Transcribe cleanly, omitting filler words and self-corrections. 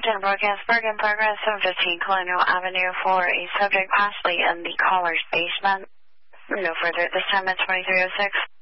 10 broadcast Bergen progress 715 Colonial Avenue for a subject possibly in the caller's basement. No further at this time at 2306.